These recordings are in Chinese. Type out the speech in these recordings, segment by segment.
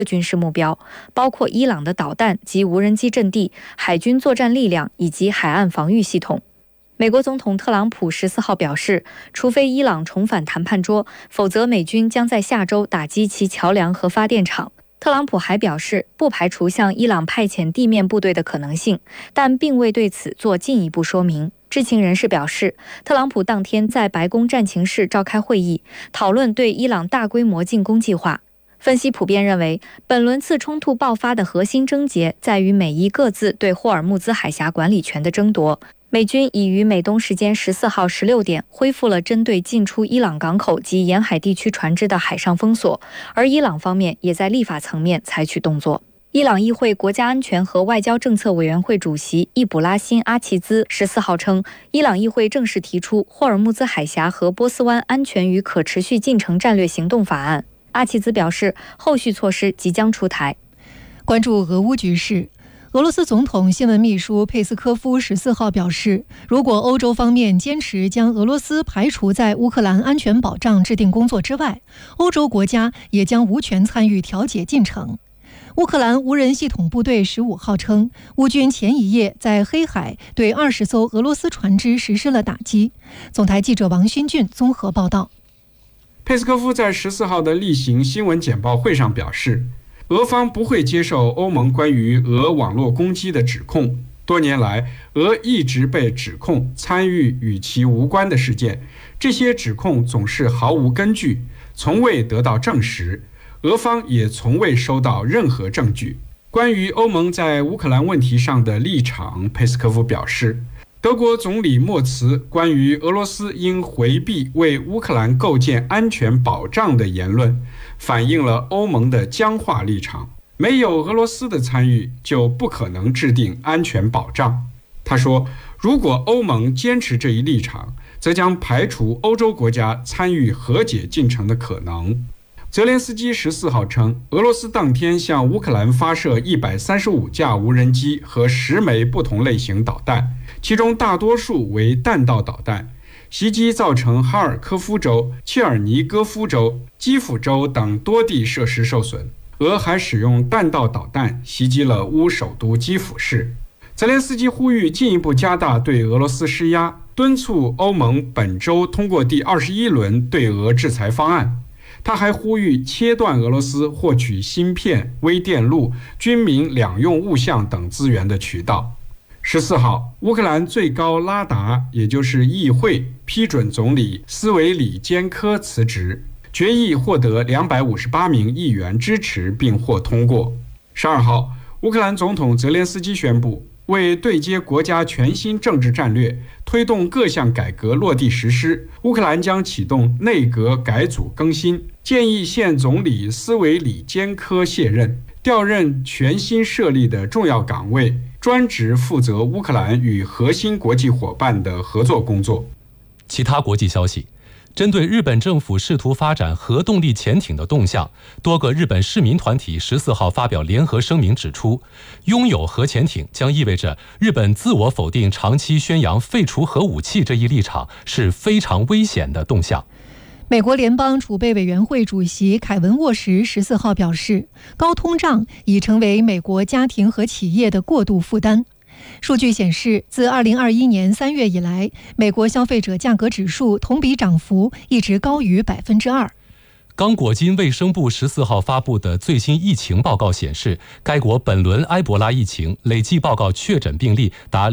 军事目标，包括伊朗的导弹及无人机阵地、海军作战力量以及海岸防御系统。美国总统特朗普14号表示，除非伊朗重返谈判桌，否则美军将在下周打击其桥梁和发电厂。特朗普还表示，不排除向伊朗派遣地面部队的可能性，但并未对此做进一步说明。知情人士表示，特朗普当天在白宫战情室召开会议，讨论对伊朗大规模进攻计划。分析普遍认为，本轮次冲突爆发的核心症结在于美伊各自对霍尔木兹海峡管理权的争夺。美军已于美东时间14号16点恢复了针对进出伊朗港口及沿海地区船只的海上封锁，而伊朗方面也在立法层面采取动作。伊朗议会国家安全和外交政策委员会主席易卜拉欣·阿齐兹14号称，伊朗议会正式提出霍尔木兹海峡和波斯湾安全与可持续进程战略行动法案。阿齐兹表示，后续措施即将出台。 关注俄乌局势，俄罗斯总统新闻秘书佩斯科夫14号表示，如果欧洲方面坚持将俄罗斯排除在乌克兰安全保障制定工作之外，欧洲国家也将无权参与调解进程。乌克兰无人系统部队15号称，乌军前一夜在黑海对20艘俄罗斯船只实施了打击。总台记者王新俊综合报道。 佩斯科夫在14号的例行新闻简报会上表示，俄方不会接受欧盟关于俄网络攻击的指控。多年来，俄一直被指控参与与其无关的事件，这些指控总是毫无根据，从未得到证实。俄方也从未收到任何证据。关于欧盟在乌克兰问题上的立场，佩斯科夫表示，德国总理默茨关于俄罗斯应回避为乌克兰构建安全保障的言论，反映了欧盟的僵化立场。没有俄罗斯的参与，就不可能制定安全保障。他说，如果欧盟坚持这一立场，则将排除欧洲国家参与和解进程的可能。泽连斯基14号称，俄罗斯当天向乌克兰发射135架无人机和10枚不同类型导弹，其中大多数为弹道导弹。袭击造成哈尔科夫州、切尔尼戈夫州、基辅州等多地设施受损。俄还使用弹道导弹袭击了乌首都基辅市。泽连斯基呼吁进一步加大对俄罗斯施压，敦促欧盟本周通过第21轮对俄制裁方案。他还呼吁切断俄罗斯获取芯片、微电路、军民两用物项等资源的渠道。14号，乌克兰最高拉达，也就是议会，批准总理斯维里坚科辞职，决议获得258名议员支持并获通过。12号，乌克兰总统泽连斯基宣布，为对接国家全新政治战略，推动各项改革落地实施，乌克兰将启动内阁改组更新，建议现总理斯维里坚科卸任，调任全新设立的重要岗位，专职负责乌克兰与核心国际伙伴的合作工作。 其他国际消息，针对日本政府试图发展核动力潜艇的动向，多个日本市民团体14号发表联合声明指出，拥有核潜艇将意味着日本自我否定长期宣扬废除核武器这一立场是非常危险的动向。 美国联邦储备委员会主席凯文·沃什14号表示，高通胀已成为美国家庭和企业的过度负担。数据显示，自2021年3月以来，美国消费者价格指数同比涨幅一直高于2%。 刚果金卫生部14号发布的最新疫情报告显示，该国本轮埃博拉疫情累计报告确诊病例达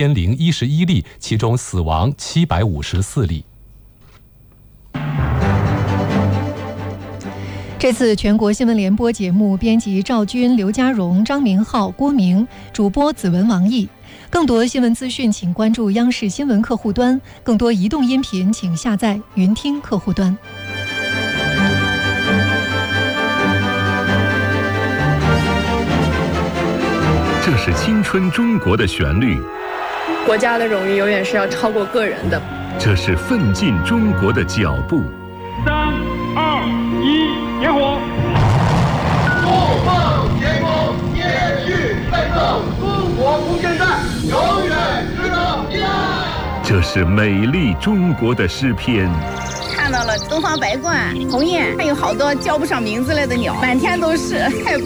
2011例，其中死亡754例。 这次全国新闻联播节目编辑赵军、刘家荣、张明浩、郭明，主播子文、王毅。更多新闻资讯请关注央视新闻客户端，更多移动音频请下载云听客户端。 这是青春中国的旋律， 国家的荣誉永远是要超过个人的。 这是奋进中国的脚步。 3、2、1，点火！ 不放前锋，继续奋斗，中国无限战，永远值得依赖。 这是美丽中国的诗篇。 看到了东方白鹳、鸿雁，还有好多叫不上名字来的鸟，满天都是。